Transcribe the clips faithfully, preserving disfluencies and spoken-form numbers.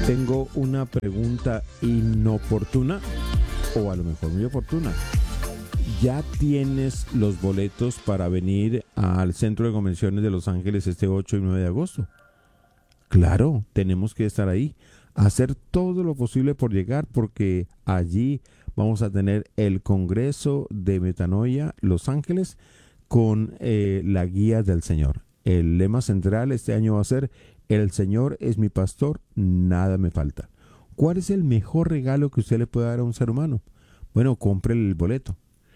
Tengo una pregunta inoportuna, o a lo mejor muy oportuna. ¿Ya tienes los boletos para venir al Centro de Convenciones de Los Ángeles este ocho y nueve de agosto? Claro, tenemos que estar ahí, hacer todo lo posible por llegar, porque allí vamos a tener el Congreso de Metanoia Los Ángeles con eh, la guía del Señor. El lema central este año va a ser: el Señor es mi pastor, nada me falta. ¿Cuál es el mejor regalo que usted le puede dar a un ser humano? Bueno, compre el boleto.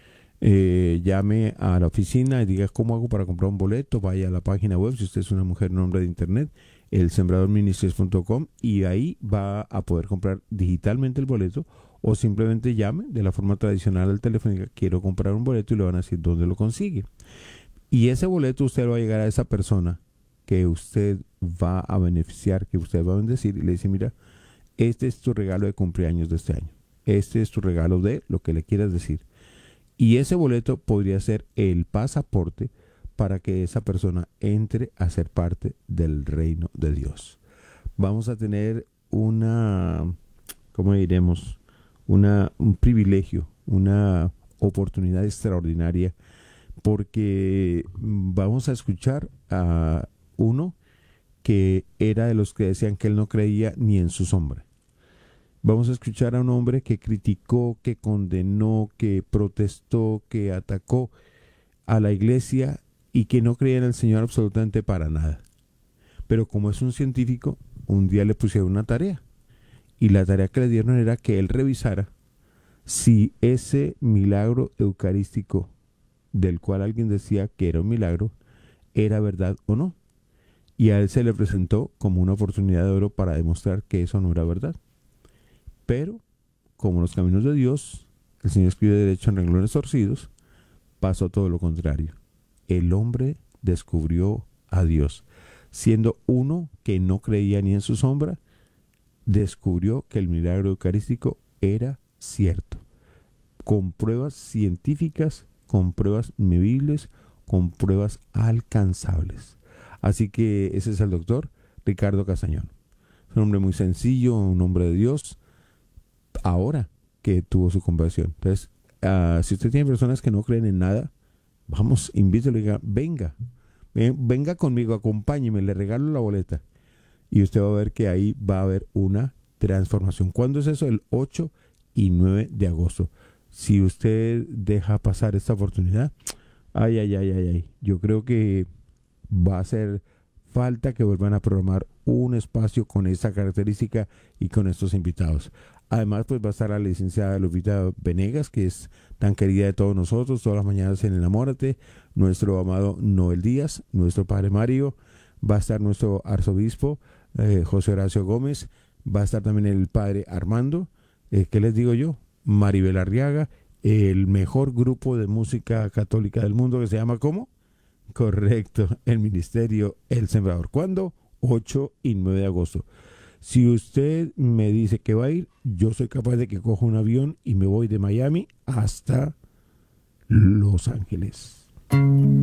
Eh, llame a la oficina y diga cómo hago para comprar un boleto. Vaya a la página web, si usted es una mujer, un hombre de internet, el sembrador ministries punto com, y ahí va a poder comprar digitalmente el boleto, o simplemente llame de la forma tradicional al teléfono y diga quiero comprar un boleto, y le van a decir dónde lo consigue. Y ese boleto usted lo va a llegar a esa persona que usted va a beneficiar, que usted va a bendecir, y le dice: mira, este es tu regalo de cumpleaños de este año. Este es tu regalo de lo que le quieras decir. Y ese boleto podría ser el pasaporte para que esa persona entre a ser parte del reino de Dios. Vamos a tener una, ¿cómo diremos? Una, un privilegio, una oportunidad extraordinaria, porque vamos a escuchar a uno que era de los que decían que él no creía ni en su sombra. Vamos a escuchar a un hombre que criticó, que condenó, que protestó, que atacó a la iglesia y que no creía en el Señor absolutamente para nada. Pero como es un científico, un día le pusieron una tarea, y la tarea que le dieron era que él revisara si ese milagro eucarístico del cual alguien decía que era un milagro era verdad o no. Y a él se le presentó como una oportunidad de oro para demostrar que eso no era verdad. Pero, como los caminos de Dios, el Señor escribe derecho en renglones torcidos, pasó todo lo contrario. El hombre descubrió a Dios. Siendo uno que no creía ni en su sombra, descubrió que el milagro eucarístico era cierto. Con pruebas científicas, con pruebas medibles, con pruebas alcanzables. Así que ese es el doctor Ricardo Castañón. Es un hombre muy sencillo, un hombre de Dios, ahora que tuvo su conversión. Entonces, uh, si usted tiene personas que no creen en nada, vamos, invítelo y diga: venga, venga conmigo, acompáñeme, le regalo la boleta. Y usted va a ver que ahí va a haber una transformación. ¿Cuándo es eso? El ocho y nueve de agosto. Si usted deja pasar esta oportunidad, ay, ay, ay, ay, ay, yo creo que va a hacer falta que vuelvan a programar un espacio con esta característica y con estos invitados. Además, pues va a estar la licenciada Lupita Venegas, que es tan querida de todos nosotros, todas las mañanas en Enamórate, nuestro amado Noel Díaz, nuestro padre Mario, va a estar nuestro arzobispo eh, José Horacio Gómez, va a estar también el padre Armando, eh, ¿qué les digo yo? Maribel Arriaga, el mejor grupo de música católica del mundo, que se llama ¿cómo? Correcto, el ministerio El Sembrador. ¿Cuándo? ocho y nueve de agosto. Si usted me dice que va a ir, yo soy capaz de que coja un avión y me voy de Miami hasta Los Ángeles.